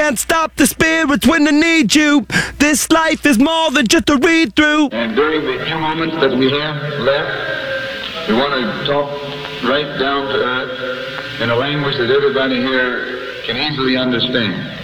can't stop the spirits when they need you. This life is more than just a read through. And during the few moments that we have left, we want to talk right down to earth in a language that everybody here can easily understand.